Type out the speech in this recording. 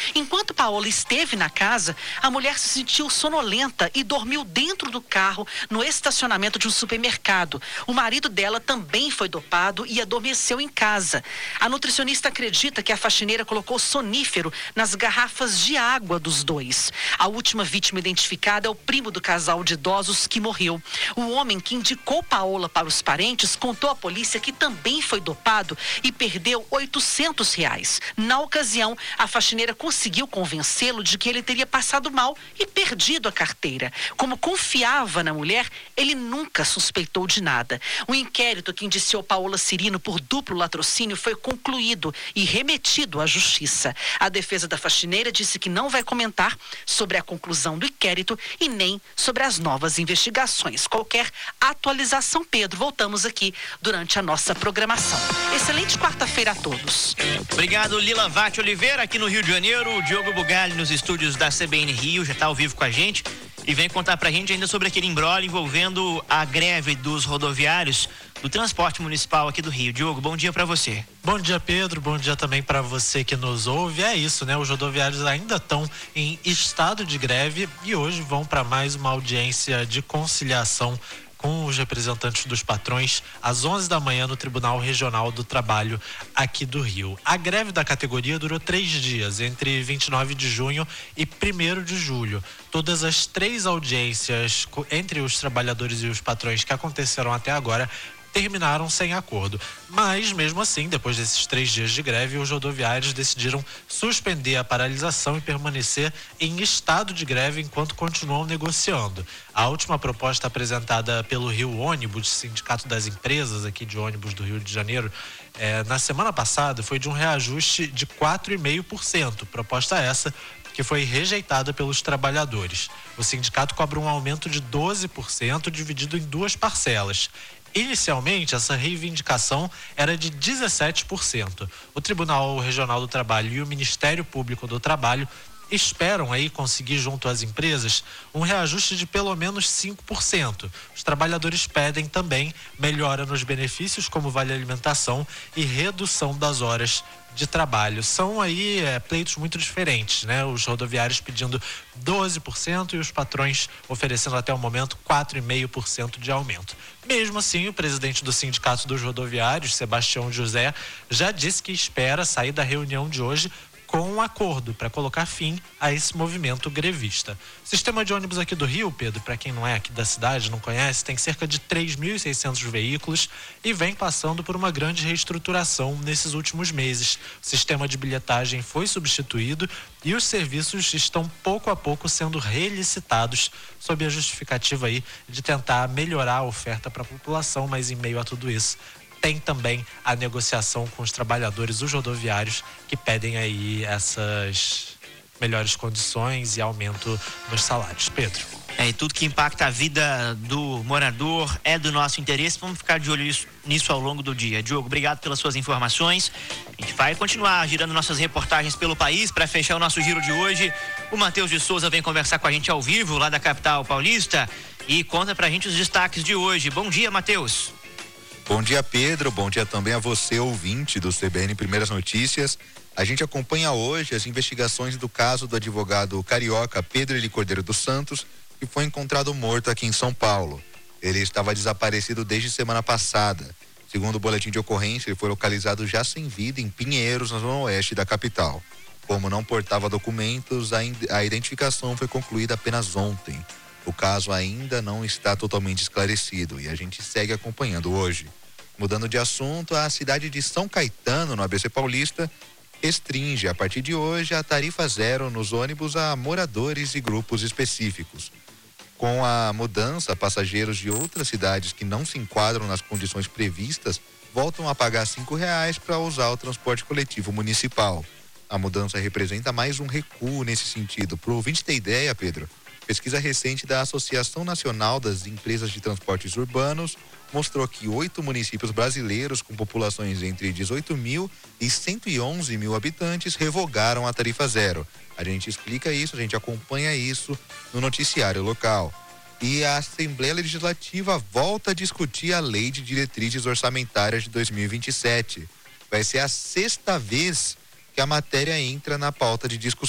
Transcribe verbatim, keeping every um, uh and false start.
Enquanto Paola esteve na casa, a mulher se sentiu sonolenta e dormiu dentro do carro no estacionamento de um supermercado. O marido dela também foi dopado e adormeceu em casa. A nutricionista acredita que a faxineira colocou sonífero nas garrafas de água dos dois. A última vítima identificada é o primo do casal de idosos que morreu. O homem que indicou Paola para os parentes contou à polícia que também foi dopado e perdeu oitocentos reais. Na ocasião, a faxineira conseguiu convencê-lo de que ele teria passado mal e perdido a carteira. Como confiava na mulher, ele nunca suspeitou de nada. O inquérito que indiciou Paola Cirino por duplo latrocínio foi concluído e remetido à justiça. A defesa da faxineira disse que não vai comentar sobre a conclusão do inquérito e nem sobre as novas investigações. Qualquer atualização, Pedro, voltamos aqui durante a nossa programação. Excelente quarta-feira a todos. Obrigado, Lila Vatti Oliveira, aqui no Rio de Janeiro. O Diogo Bugalho nos estúdios da C B N Rio, já está ao vivo com a gente e vem contar pra gente ainda sobre aquele imbróglio envolvendo a greve dos rodoviários do transporte municipal aqui do Rio. Diogo, bom dia pra você. Bom dia, Pedro. Bom dia também para você que nos ouve. É isso, né? Os rodoviários ainda estão em estado de greve e hoje vão para mais uma audiência de conciliação com os representantes dos patrões às onze da manhã no Tribunal Regional do Trabalho aqui do Rio. A greve da categoria durou três dias, entre vinte e nove de junho e primeiro de julho. Todas as três audiências entre os trabalhadores e os patrões que aconteceram até agora terminaram sem acordo. Mas, mesmo assim, depois desses três dias de greve, os rodoviários decidiram suspender a paralisação e permanecer em estado de greve enquanto continuam negociando. A última proposta apresentada pelo Rio Ônibus, Sindicato das Empresas aqui de ônibus do Rio de Janeiro, é, na semana passada foi de um reajuste de quatro vírgula cinco por cento. Proposta essa que foi rejeitada pelos trabalhadores. O sindicato cobra um aumento de doze por cento dividido em duas parcelas. Inicialmente, essa reivindicação era de dezessete por cento. O Tribunal Regional do Trabalho e o Ministério Público do Trabalho esperam aí conseguir junto às empresas um reajuste de pelo menos cinco por cento. Os trabalhadores pedem também melhora nos benefícios como vale alimentação e redução das horas de trabalho. São aí é, pleitos muito diferentes, né? Os rodoviários pedindo doze por cento e os patrões oferecendo até o momento quatro vírgula cinco por cento de aumento. Mesmo assim, o presidente do Sindicato dos Rodoviários, Sebastião José, já disse que espera sair da reunião de hoje com um acordo para colocar fim a esse movimento grevista. O sistema de ônibus aqui do Rio, Pedro, para quem não é aqui da cidade, não conhece, tem cerca de três mil e seiscentos veículos e vem passando por uma grande reestruturação nesses últimos meses. O sistema de bilhetagem foi substituído e os serviços estão pouco a pouco sendo relicitados sob a justificativa aí de tentar melhorar a oferta para a população, mas em meio a tudo isso, tem também a negociação com os trabalhadores, os rodoviários, que pedem aí essas melhores condições e aumento nos salários. Pedro. É, e tudo que impacta a vida do morador é do nosso interesse. Vamos ficar de olho nisso, nisso ao longo do dia. Diogo, obrigado pelas suas informações. A gente vai continuar girando nossas reportagens pelo país. Para fechar o nosso giro de hoje, o Matheus de Souza vem conversar com a gente ao vivo, lá da capital paulista, e conta pra gente os destaques de hoje. Bom dia, Matheus. Bom dia, Pedro. Bom dia também a você, ouvinte do C B N Primeiras Notícias. A gente acompanha hoje as investigações do caso do advogado carioca Pedro Eli Cordeiro dos Santos, que foi encontrado morto aqui em São Paulo. Ele estava desaparecido desde semana passada. Segundo o boletim de ocorrência, ele foi localizado já sem vida em Pinheiros, na zona oeste da capital. Como não portava documentos, a, a identificação foi concluída apenas ontem. O caso ainda não está totalmente esclarecido e a gente segue acompanhando hoje. Mudando de assunto, a cidade de São Caetano, no A B C Paulista, restringe a partir de hoje a tarifa zero nos ônibus a moradores e grupos específicos. Com a mudança, passageiros de outras cidades que não se enquadram nas condições previstas voltam a pagar cinco reais para usar o transporte coletivo municipal. A mudança representa mais um recuo nesse sentido. Para o ouvinte ter ideia, Pedro, pesquisa recente da Associação Nacional das Empresas de Transportes Urbanos mostrou que oito municípios brasileiros com populações entre dezoito mil e cento e onze mil habitantes revogaram a tarifa zero. A gente explica isso, a gente acompanha isso no noticiário local. E a Assembleia Legislativa volta a discutir a Lei de Diretrizes Orçamentárias de dois mil e vinte e sete. Vai ser a sexta vez que a matéria entra na pauta de discussão.